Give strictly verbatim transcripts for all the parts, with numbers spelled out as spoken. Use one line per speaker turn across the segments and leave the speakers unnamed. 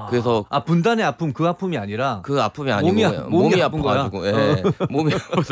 그래서
아 분단의 아픔 그 아픔이 아니라
그 아픔이 아니고
몸이,
몸이,
몸이
아파가지고 예. 몸이 아파서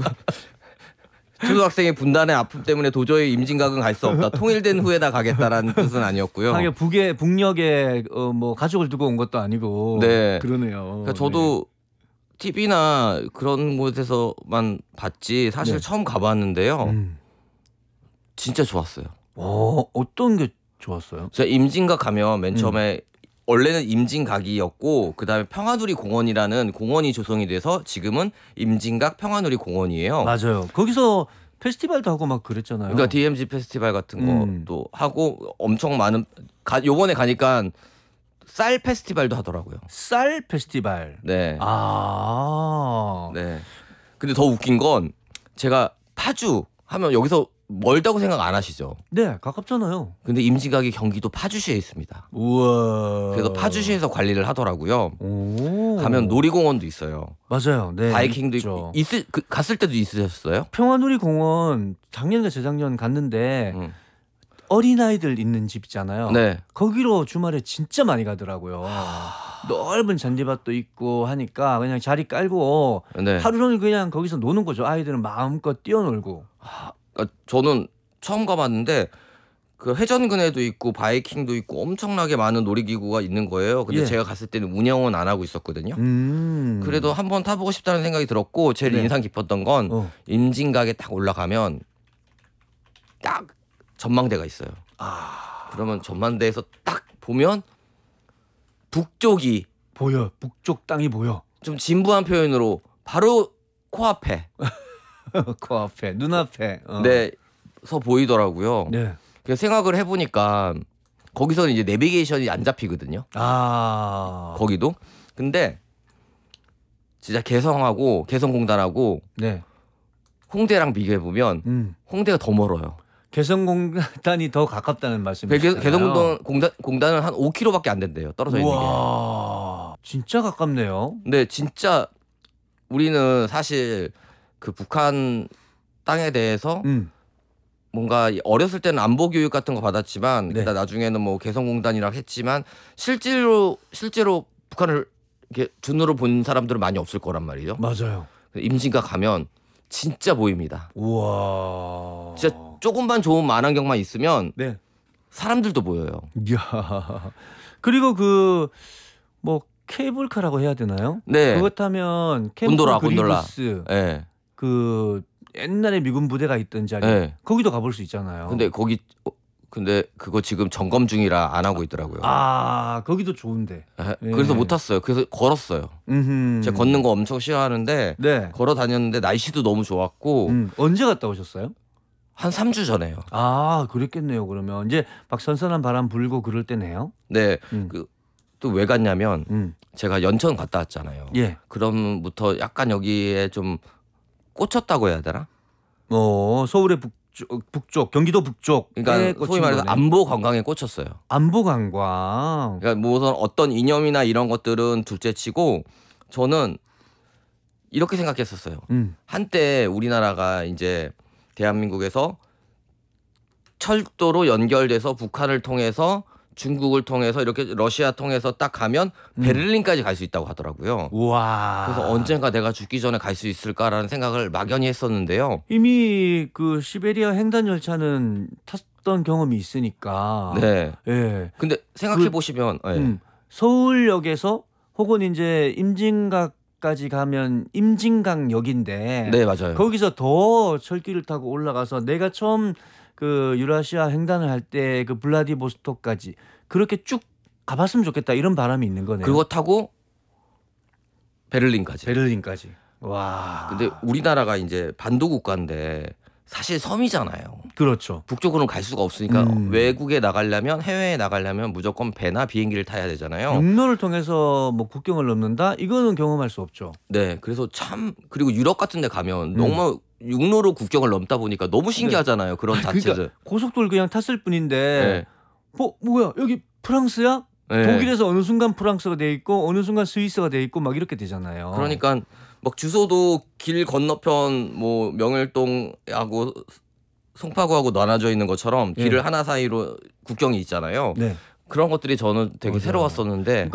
초등학생의 분단의 아픔 때문에 도저히 임진각은 갈 수 없다. 통일된 후에다 가겠다라는 뜻은 아니었고요.
하긴 북에 북녘에 어, 뭐 가족을 두고 온 것도 아니고.
네.
그러네요.
그러니까 저도 네. 티비나 그런 곳에서만 봤지 사실
네.
처음 가봤는데요.
음.
진짜 좋았어요.
어, 어떤 게 좋았어요?
제가 임진각 가면 맨 처음에
음.
원래는 임진각이었고 그다음에 평화누리 공원이라는 공원이 조성이 돼서 지금은 임진각 평화누리 공원이에요.
맞아요. 거기서 페스티벌도 하고 막 그랬잖아요.
그러니까 디엠지 페스티벌 같은
음.
것도 하고 엄청 많은 가, 요번에 가니까 쌀 페스티벌도 하더라고요.
쌀 페스티벌.
네.
아.
네. 근데 더 웃긴 건 제가 파주 하면 여기서 멀다고 생각 안 하시죠?
네, 가깝잖아요.
근데 임진각이 경기도 파주시에 있습니다.
우와.
그래서 파주시에서 관리를 하더라고요.
오.
가면 놀이공원도 있어요.
맞아요. 네.
바이킹도
있죠.
있고 있을 그, 갔을 때도 있으셨어요?
평화누리 공원 작년과 재작년 갔는데
음.
어린아이들 있는 집 있잖아요.
네.
거기로 주말에 진짜 많이 가더라고요. 넓은 잔디밭도 있고 하니까 그냥 자리 깔고
네.
하루 종일 그냥 거기서 노는 거죠. 아이들은 마음껏 뛰어놀고.
그러니까 저는 처음 가봤는데 그 회전근해도 있고 바이킹도 있고 엄청나게 많은 놀이기구가 있는 거예요. 근데
예.
제가 갔을 때는 운영은 안 하고 있었거든요.
음.
그래도 한번 타보고 싶다는 생각이 들었고 제일
네.
인상 깊었던 건
어.
임진각에 딱 올라가면 딱 전망대가 있어요.
아.
그러면 전망대에서 딱 보면 북쪽이
보여. 북쪽 땅이 보여.
좀 진부한 표현으로 바로 코앞에
코앞에, 눈앞에. 어.
네서 보이더라고요.
네.
그래서 생각을 해보니까 거기서는 이제 내비게이션이 안 잡히거든요.
아.
거기도. 근데 진짜 개성하고 개성공단하고
네.
홍대랑 비교해 보면
음.
홍대가 더 멀어요.
개성공단이 더 가깝다는 말씀이시잖아요.
개성공단 공단, 공단은 한 오 킬로미터밖에 안 된대요. 떨어져 있는 게.
와, 진짜 가깝네요.
근데 진짜 우리는 사실 그 북한 땅에 대해서
음.
뭔가 어렸을 때는 안보 교육 같은 거 받았지만
네.
그다 나중에는 뭐 개성공단이라고 했지만 실제로 실제로 북한을 이렇게 두 눈으로 본 사람들은 많이 없을 거란 말이죠.
맞아요.
임진각 가면 진짜 보입니다.
우와.
진짜 조금만 좋은 만안경만 있으면
네.
사람들도 보여요.
이야. 그리고 그 뭐 케이블카라고 해야 되나요?
네.
그것 타면
곤돌라,
캠프
곤돌라.
그리브스
네.
그 옛날에 미군 부대가 있던 자리.
네.
거기도 가볼 수 있잖아요.
근데 거기 어, 근데 그거 지금 점검 중이라 안 하고 있더라고요.
아, 거기도 좋은데.
에,
예.
그래서 못 탔어요. 그래서 걸었어요.
음흠.
제가 걷는 거 엄청 싫어하는데
네.
걸어 다녔는데 날씨도 너무 좋았고
음, 언제 갔다 오셨어요?
한 삼 주 전에요.
아, 그랬겠네요. 그러면 이제 막 선선한 바람 불고 그럴 때네요.
네.
음.
그 또 왜 갔냐면
음.
제가 연천 갔다 왔잖아요.
예.
그럼부터 약간 여기에 좀 꽂혔다고 해야 되나?
어, 서울의 북쪽, 북쪽 경기도 북쪽.
그러니까 소위 말해서 안보 관광에 꽂혔어요.
안보 관광.
그러니까 무슨 어떤 이념이나 이런 것들은 둘째치고 저는 이렇게 생각했었어요.
음.
한때 우리나라가 이제 대한민국에서 철도로 연결돼서 북한을 통해서 중국을 통해서 이렇게 러시아 통해서 딱 가면 베를린까지 갈 수 있다고 하더라고요.
우와.
그래서 언젠가 내가 죽기 전에 갈 수 있을까라는 생각을 막연히 했었는데요.
이미 그 시베리아 횡단 열차는 탔던 경험이 있으니까.
네.
예.
근데 생각해
그,
보시면 네.
음, 서울역에서 혹은 이제 임진각까지 가면 임진강역인데.
네, 맞아요.
거기서 더 철길을 타고 올라가서 내가 처음 그 유라시아 횡단을 할 때 그 블라디보스토크까지 그렇게 쭉 가봤으면 좋겠다 이런 바람이 있는 거네요.
그거 타고 베를린까지.
베를린까지. 와.
근데 우리나라가 이제 반도 국가인데 사실 섬이잖아요.
그렇죠.
북쪽으로는 갈 수가 없으니까
음.
외국에 나가려면 해외에 나가려면 무조건 배나 비행기를 타야 되잖아요.
육로를 통해서 뭐 국경을 넘는다? 이거는 경험할 수 없죠.
네, 그래서 참 그리고 유럽 같은 데 가면
음.
너무 육로로 국경을 넘다 보니까 너무 신기하잖아요. 그런 자체들.
그러니까 고속도로 그냥 탔을 뿐인데
네.
뭐 뭐야 여기 프랑스야?
네.
독일에서 어느 순간 프랑스가 돼 있고 어느 순간 스위스가 돼 있고 막 이렇게 되잖아요.
그러니까 막 주소도 길 건너편 뭐 명일동하고 송파구하고 나눠져 있는 것처럼 길을
네.
하나 사이로 국경이 있잖아요.
네.
그런 것들이 저는 되게
맞아요.
새로웠었는데